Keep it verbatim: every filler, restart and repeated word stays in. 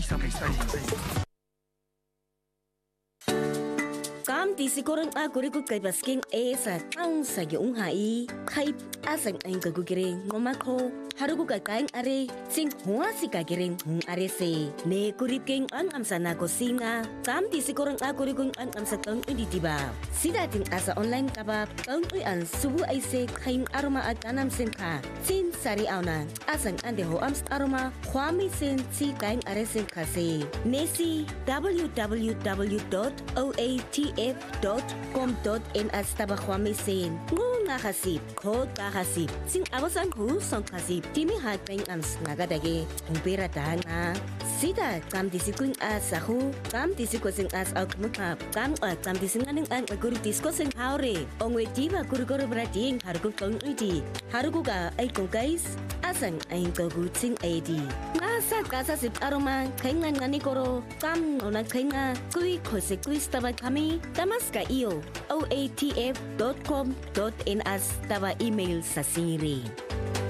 Kam ti sigurong aguri ko kay basking esa taong sa yung hai kay asang ang kagugiring ngomako harugo ka kaing are sing huwa si kagiring hung are se ne kuripking ang amsana ko singa kam ti sigurong aguri kong ang amsa tong hindi diba sida ting asa online kaba tong uy ang subu ay se kaing aroma at anam sin ka sin sari auna asang ande ho ams aroma kwami sin si kaing are sin kasi nesi w w w dot o a t f dot com dot n s taba kwami sin ngung nga kasip ko ka kasip sing awasan ko song kasip timi hat peng ans nagadage umpira dana sida kam disikuing as ako kam disiko sing as ak mukap kam at kam dising aning ang aguru disko sing haure ongwe diba guru-guru brading harugo tong uti harugo ka ay kong guys asang ay kogu sing id nasa kasa sip aroma kaingan ngani koro kam nona kainga kui kose kui staba kami tamaska iyo o a t f dot com dot n s taba email sa siri